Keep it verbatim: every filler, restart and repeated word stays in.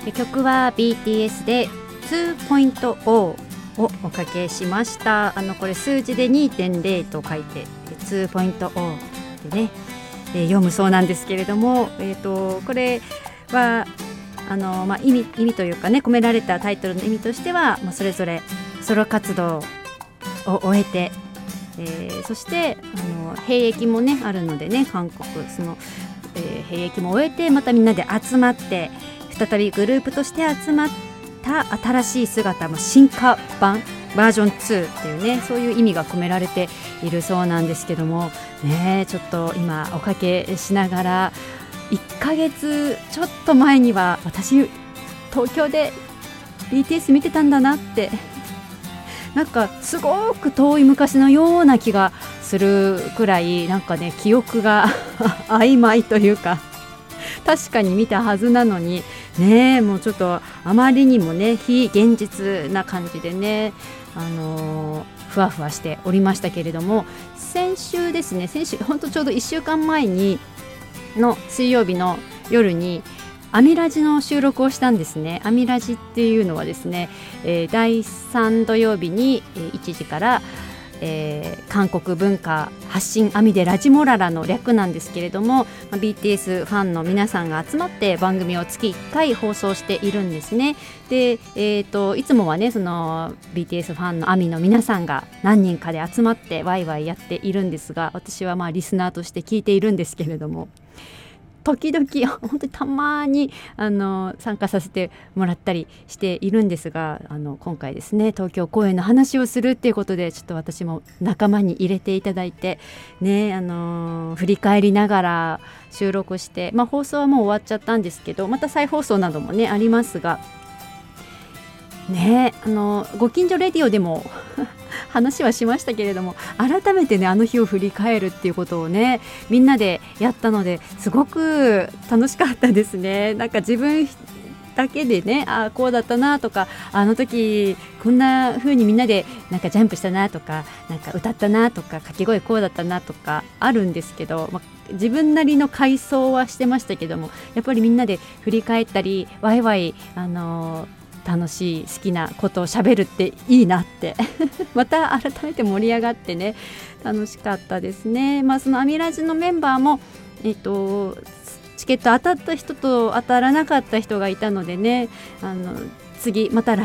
で曲は ビーティーエス で ツーポイントオー をおかけしました。あのこれ数字で にてんゼロ と書いて ツーポイントオー でね、えー、読むそうなんですけれども、えー、とこれはあの、まあ、意味、意味というかね、込められたタイトルの意味としては、まあ、それぞれソロ活動を終えて、えー、そしてあの兵役もねあるのでね、韓国その、えー、兵役も終えてまたみんなで集まって再びグループとして集まった新しい姿、まあ、進化版バージョンツーっていうね、そういう意味が込められているそうなんですけどもね、ちょっと今おかけしながらいっかげつちょっと前には私東京で ビーティーエス 見てたんだなってなんかすごく遠い昔のような気がするくらい、なんかね記憶が曖昧というか、確かに見たはずなのにね、もうちょっとあまりにもね非現実な感じでね、あのー、ふわふわしておりましたけれども、先週ですね、先週本当ちょうどいっしゅうかんまえにの水曜日の夜にアミラジの収録をしたんですね。アミラジっていうのはですね、えー、だいさん土曜日にいちじから、えー、韓国文化発信アミでラジモララの略なんですけれども、まあ、ビーティーエス ファンの皆さんが集まって番組を月いっかい放送しているんですね。で、えーと、いつもはねその ビーティーエス ファンのアミの皆さんが何人かで集まってワイワイやっているんですが、私はまあリスナーとして聞いているんですけれども、時々本当にたまにあの参加させてもらったりしているんですが、あの今回ですね東京公演の話をするっていうことでちょっと私も仲間に入れていただいてね、あの振り返りながら収録して、まあ、放送はもう終わっちゃったんですけど、また再放送などもねありますがね、あのご近所レディオでも話はしましたけれども、改めてねあの日を振り返るっていうことをねみんなでやったのですごく楽しかったですね。なんか自分だけでね、あこうだったなとか、あの時こんな風にみんなでなんかジャンプしたなとか、なんか歌ったなとか、掛け声こうだったなとかあるんですけど、まあ、自分なりの回想はしてましたけども、やっぱりみんなで振り返ったりワイワイあのー楽しい好きなことをしゃべるっていいなってまた改めて盛り上がってね楽しかったですね。まあ、そのアミラジのメンバーも、えっと、チケット当たった人と当たらなかった人がいたのでね、あの次また来